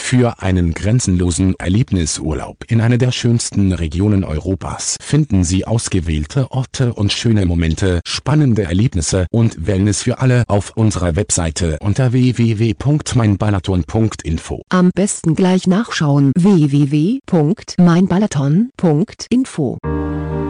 Für einen grenzenlosen Erlebnisurlaub in einer der schönsten Regionen Europas finden Sie ausgewählte Orte und schöne Momente, spannende Erlebnisse und Wellness für alle auf unserer Webseite unter www.meinbalaton.info. Am besten gleich nachschauen: www.meinbalaton.info.